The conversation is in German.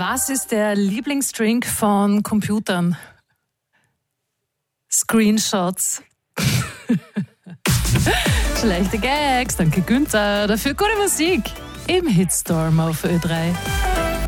Was ist der Lieblingsdrink von Computern? Screenshots. Schlechte Gags, danke Günther. Dafür gute Musik im Hitstorm auf Ö3.